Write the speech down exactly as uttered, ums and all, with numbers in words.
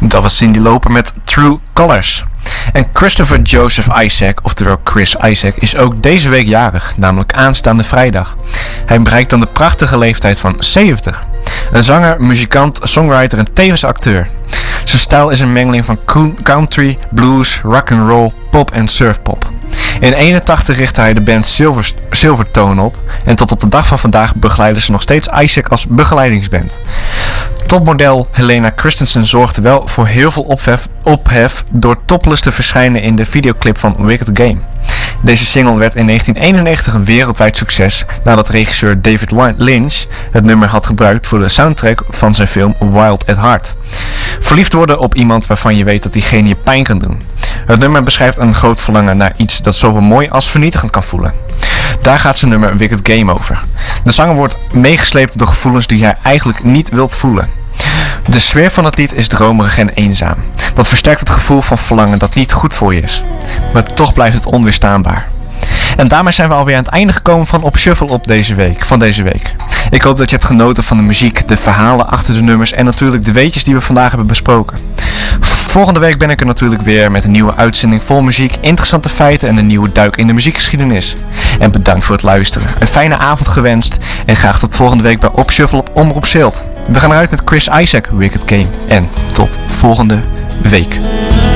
Dat was Cyndi Lauper met True Colors. En Christopher Joseph Isaac, oftewel Chris Isaac, is ook deze week jarig, namelijk aanstaande vrijdag. Hij bereikt dan de prachtige leeftijd van zeventig. Een zanger, muzikant, songwriter en tevens acteur. Zijn stijl is een mengeling van country, blues, rock and roll, pop en surfpop. In eenentachtig richtte hij de band Silver, Silvertone op en tot op de dag van vandaag begeleiden ze nog steeds Isaac als begeleidingsband. Topmodel Helena Christensen zorgde wel voor heel veel ophef, ophef door topless te verschijnen in de videoclip van Wicked Game. Deze single werd in negentien eenennegentig een wereldwijd succes nadat regisseur David Lynch het nummer had gebruikt voor de soundtrack van zijn film Wild at Heart. Verliefd worden op iemand waarvan je weet dat diegene je pijn kan doen. Het nummer beschrijft een groot verlangen naar iets dat zowel mooi als vernietigend kan voelen. Daar gaat zijn nummer Wicked Game over. De zanger wordt meegesleept door gevoelens die hij eigenlijk niet wilt voelen. De sfeer van het lied is dromerig en eenzaam. Dat versterkt het gevoel van verlangen dat niet goed voor je is. Maar toch blijft het onweerstaanbaar. En daarmee zijn we alweer aan het einde gekomen van Op Shuffle op deze week, van deze week. Ik hoop dat je hebt genoten van de muziek, de verhalen achter de nummers en natuurlijk de weetjes die we vandaag hebben besproken. Volgende week ben ik er natuurlijk weer met een nieuwe uitzending vol muziek, interessante feiten en een nieuwe duik in de muziekgeschiedenis. En bedankt voor het luisteren. Een fijne avond gewenst en graag tot volgende week bij Op Shuffle op Omroep Zilt. We gaan eruit met Chris Isaac, Wicked Game. En tot volgende week.